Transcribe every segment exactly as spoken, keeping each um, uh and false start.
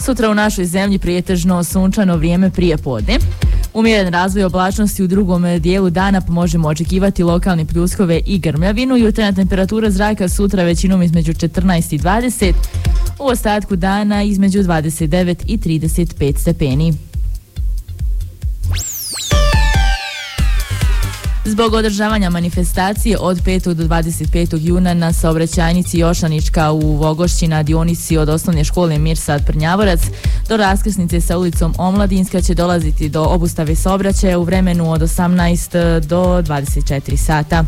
Sutra u našoj zemlji prijetežno sunčano vrijeme prije podne. Umjeren razvoj oblačnosti u drugom dijelu dana pa možemo očekivati lokalne pljuskove i grmljavinu. Jutarnja temperatura zraka sutra većinom između četrnaest i dvadeset, u ostatku dana između dvadeset devet i trideset pet stepeni. Zbog održavanja manifestacije od petog do dvadeset petog juna na saobraćajnici Jošanička u Vogošći na dionici od osnovne škole Mirsad Prnjavorac do raskrsnice sa ulicom Omladinska će dolaziti do obustave saobraćaja u vremenu od osamnaest do dvadeset četiri sata.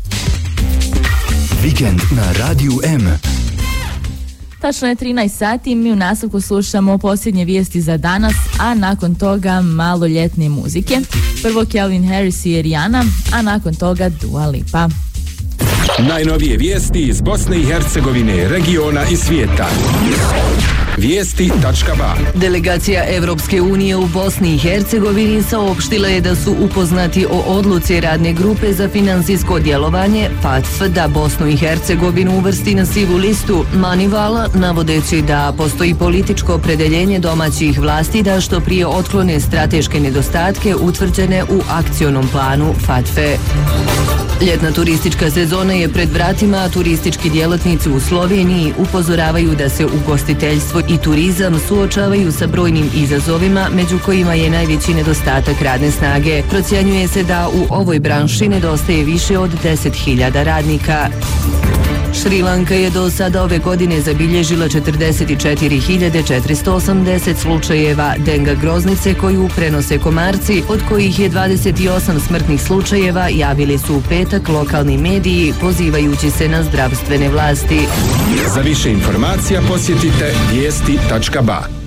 Vikend na Radiju M. Tačno je trinaest sati, mi u nastavku slušamo posljednje vijesti za danas, a nakon toga malo ljetne muzike. Prvo Calvin Harris i Rihanna, a nakon toga Dua Lipa. Najnovije vijesti iz Bosne i Hercegovine, regiona i svijeta. Vijesti tačka ba. Delegacija Evropske unije u Bosni i Hercegovini saopštila je da su upoznati o odluci radne grupe za finansijsko djelovanje F A T F da Bosnu i Hercegovinu uvrsti na sivu listu Manivala, navodeći da postoji političko opredeljenje domaćih vlasti da što prije otklone strateške nedostatke utvrđene u akcionom planu F A T F E. Ljetna turistička sezona je pred vratima, a turistički djelatnici u Sloveniji upozoravaju da se ugostiteljstvo i turizam suočavaju sa brojnim izazovima, među kojima je najveći nedostatak radne snage. Procjenjuje se da u ovoj branši nedostaje više od deset hiljada radnika. Šrilanka je do sada ove godine zabilježila četrdeset četiri hiljade četiristo osamdeset slučajeva denga groznice koju prenose komarci, od kojih je dvadeset osam smrtnih slučajeva javili su u petak lokalni mediji pozivajući se na zdravstvene vlasti. Za više informacija posjetite vijesti tačka ba.